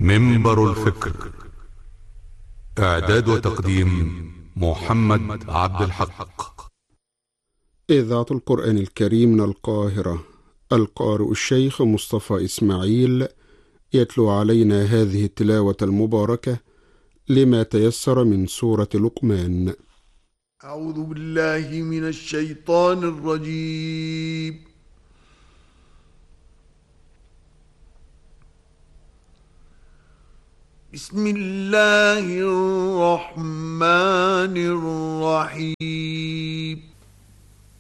منبر الفكر. إعداد وتقديم محمد عبد الحق. إذاعة القرآن الكريم من القاهرة. القارئ الشيخ مصطفى إسماعيل يتلو علينا هذه التلاوة المباركة لما تيسر من سورة لقمان. أعوذ بالله من الشيطان الرجيم. بسم الله الرحمن الرحيم.